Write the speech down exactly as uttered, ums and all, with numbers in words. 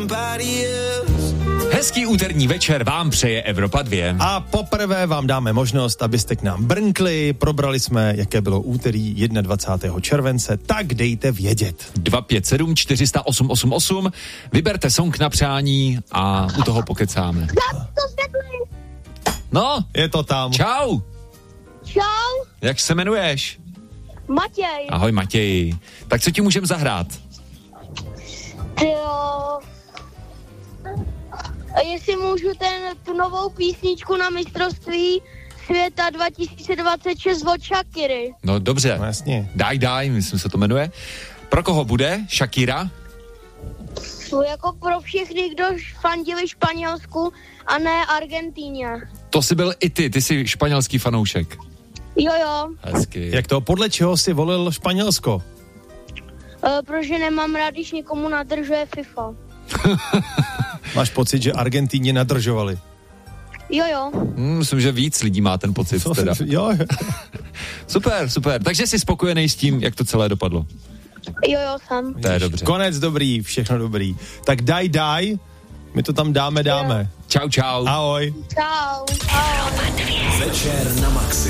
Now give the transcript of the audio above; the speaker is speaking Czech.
Hezký úterní večer vám přeje Evropa dva. A poprvé vám dáme možnost, abyste k nám brnkli. Probrali jsme, jaké bylo úterý dvacátého prvního července, tak dejte vědět. dva pět sedm čtyři nula osm osm osm. Vyberte song na přání a u toho pokecáme. No, je to tam. Čau. Čau. Jak se jmenuješ? Matěj. Ahoj Matěj. Tak co ti můžeme zahrát? Jo. A jestli můžu ten, tu novou písničku na mistrovství světa dva tisíce dvacet šest od Shakiry. No dobře. No, jasně. Daj, daj, myslím se to jmenuje. Pro koho bude? Shakira? To jako pro všechny, kdo fandili Španělsku a ne Argentíně. To jsi byl i ty, ty jsi španělský fanoušek. Jo, jo. Hezky. Jak to, podle čeho jsi volil Španělsko? E, protože nemám rád, když někomu nadržuje FIFA. Máš pocit, že Argentíně nadržovali? Jo, jo. Hmm, myslím, že víc lidí má ten pocit teda. Jo. Super, super. Takže jsi spokojený s tím, jak to celé dopadlo? Jo, jo, jsem. To je dobře. Konec dobrý, všechno dobrý. Tak daj, daj, my to tam dáme, dáme. Čau, čau. Ahoj. Čau. Ahoj. Večer na maximum.